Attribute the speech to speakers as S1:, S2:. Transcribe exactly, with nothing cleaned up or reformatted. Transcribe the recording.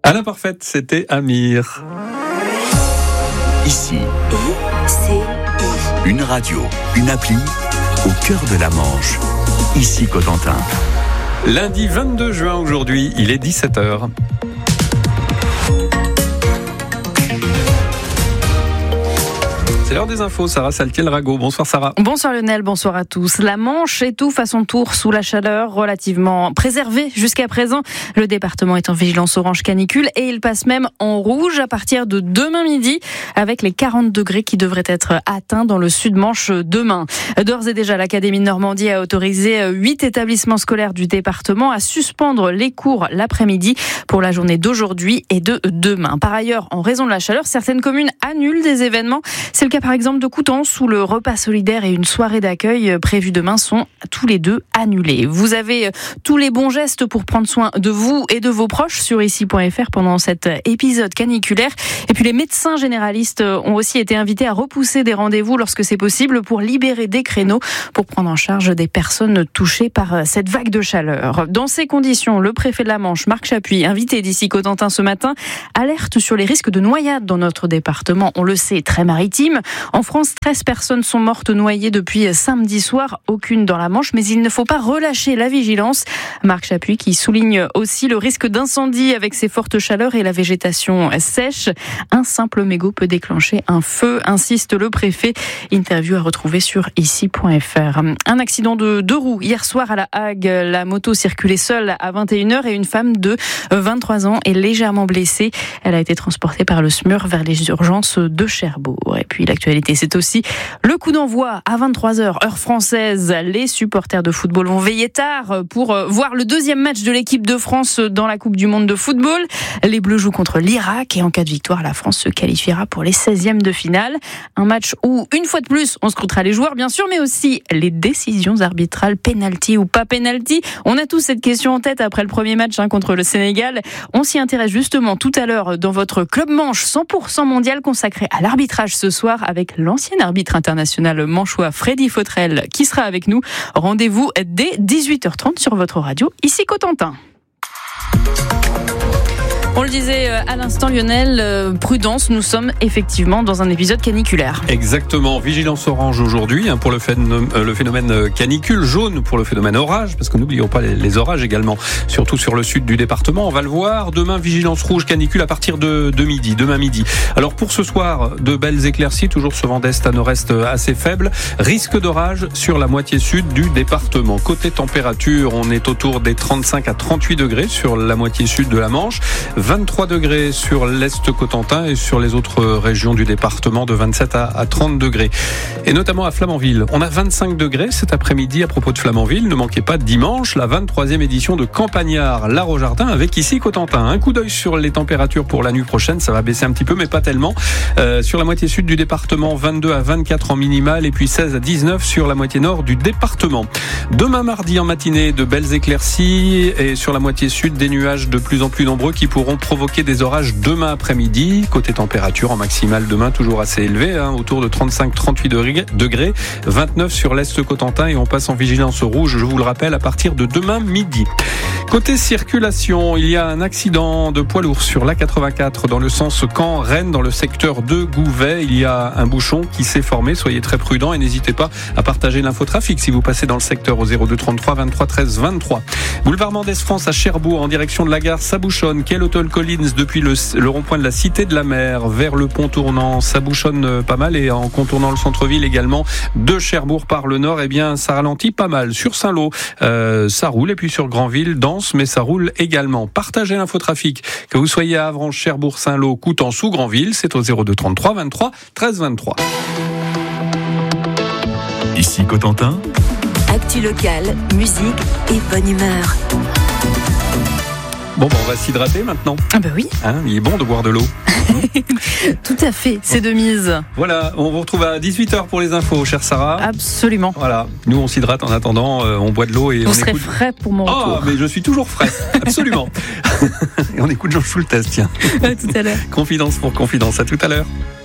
S1: À l'imparfaite, c'était Amir.
S2: Ici,
S3: I C I.
S2: une radio, une appli au cœur de la Manche. Ici Cotentin.
S1: Lundi vingt-deux juin aujourd'hui, il est dix-sept heures. C'est l'heure des infos, Sarah Saltiel-Rago. Bonsoir Sarah.
S4: Bonsoir Lionel, bonsoir à tous. La Manche étouffe à son tour sous la chaleur relativement préservée jusqu'à présent. Le département est en vigilance orange canicule et il passe même en rouge à partir de demain midi avec les quarante degrés qui devraient être atteints dans le sud-Manche demain. D'ores et déjà, l'Académie de Normandie a autorisé huit établissements scolaires du département à suspendre les cours l'après-midi pour la journée d'aujourd'hui et de demain. Par ailleurs, en raison de la chaleur, certaines communes annulent des événements. C'est le cas par exemple de Coutances où le repas solidaire et une soirée d'accueil prévue demain sont tous les deux annulés. Vous avez tous les bons gestes pour prendre soin de vous et de vos proches sur ici point f r pendant cet épisode caniculaire. Et puis les médecins généralistes ont aussi été invités à repousser des rendez-vous lorsque c'est possible pour libérer des créneaux pour prendre en charge des personnes touchées par cette vague de chaleur. Dans ces conditions, le préfet de la Manche, Marc Chapuis, invité d'ici Cotentin ce matin, alerte sur les risques de noyade dans notre département. On le sait, très maritime. En France, treize personnes sont mortes noyées depuis samedi soir, aucune dans la Manche, mais il ne faut pas relâcher la vigilance. Marc Chapuis qui souligne aussi le risque d'incendie avec ces fortes chaleurs et la végétation sèche. Un simple mégot peut déclencher un feu, insiste le préfet. Interview à retrouver sur ici point f r. Un accident de deux roues hier soir à La Hague. La moto circulait seule à vingt et une heures et une femme de vingt-trois ans est légèrement blessée. Elle a été transportée par le S M U R vers les urgences de Cherbourg. Et puis l'actualité, c'est aussi le coup d'envoi à vingt-trois heures, heure française. Les supporters de football vont veiller tard pour voir le deuxième match de l'équipe de France dans la Coupe du Monde de football. Les Bleus jouent contre l'Irak et en cas de victoire, la France se qualifiera pour les seizièmes de finale. Un match où, une fois de plus, on scrutera les joueurs, bien sûr, mais aussi les décisions arbitrales, penalty ou pas penalty. On a tous cette question en tête après le premier match hein, contre le Sénégal. On s'y intéresse justement tout à l'heure dans votre Club Manche cent pour cent mondial consacré à l'arbitrage ce soir avec l'ancien arbitre international manchois Freddy Fautrel qui sera avec nous. Rendez-vous dès dix-huit heures trente sur votre radio, ici Cotentin. On le disait à l'instant Lionel, euh, prudence, nous sommes effectivement dans un épisode caniculaire.
S1: Exactement, vigilance orange aujourd'hui hein, pour le phénomène, le phénomène canicule, jaune pour le phénomène orage, parce que n'oublions pas les, les orages également, surtout sur le sud du département, on va le voir. Demain, vigilance rouge canicule à partir de, de midi, demain midi. Alors pour ce soir, de belles éclaircies, toujours ce vent d'est à nord-est assez faible, risque d'orage sur la moitié sud du département. Côté température, on est autour des trente-cinq à trente-huit degrés sur la moitié sud de la Manche, vingt-trois degrés sur l'Est Cotentin et sur les autres régions du département de vingt-sept à trente degrés. Et notamment à Flamanville. On a vingt-cinq degrés cet après-midi à propos de Flamanville. Ne manquez pas dimanche la vingt-troisième édition de Campagnard La Rojardin avec ici Cotentin. Un coup d'œil sur les températures pour la nuit prochaine. Ça va baisser un petit peu mais pas tellement. Euh, sur la moitié sud du département, vingt-deux à vingt-quatre en minimal et puis seize à dix-neuf sur la moitié nord du département. Demain mardi en matinée, de belles éclaircies et sur la moitié sud des nuages de plus en plus nombreux qui pourront provoquer des orages demain après-midi. Côté température en maximale demain toujours assez élevé, hein, autour de trente-cinq à trente-huit degrés, vingt-neuf sur l'Est Cotentin et on passe en vigilance rouge, je vous le rappelle, à partir de demain midi. Côté circulation, il y a un accident de poids lourd sur l'A quatre-vingt-quatre dans le sens Caen-Rennes, dans le secteur de Gouvet. Il y a un bouchon qui s'est formé, soyez très prudents et n'hésitez pas à partager l'infotrafic si vous passez dans le secteur au zéro deux trente-trois vingt-trois treize vingt-trois. Boulevard Mendès France à Cherbourg en direction de la gare, ça bouchonne. Quel Hôtel Collins depuis le, le rond-point de la Cité de la Mer vers le pont tournant, ça bouchonne pas mal et en contournant le centre-ville également de Cherbourg par le nord, eh bien ça ralentit pas mal. Sur Saint-Lô, euh, ça roule et puis sur Granville, dense mais ça roule également. Partagez l'infotrafic, que vous soyez à Avranches, Cherbourg, Saint-Lô, Coutances ou Granville, c'est au zéro deux trente-trois vingt-trois treize vingt-trois.
S2: Ici Cotentin.
S3: Actu locale, musique et bonne humeur.
S1: Bon, ben on va s'hydrater maintenant.
S4: Ah bah oui.
S1: Hein, il est bon de boire de l'eau.
S4: Tout à fait, c'est de mise.
S1: Voilà, on vous retrouve à dix-huit heures pour les infos, chère Sarah.
S4: Absolument.
S1: Voilà, nous on s'hydrate en attendant, euh, on boit de l'eau et
S4: Vous
S1: on
S4: serez
S1: écoute...
S4: frais pour mon retour.
S1: Oh, mais je suis toujours frais, absolument. Et on écoute Jean Schultes, tiens.
S4: À tout à l'heure.
S1: Confidence pour confidence, à tout à l'heure.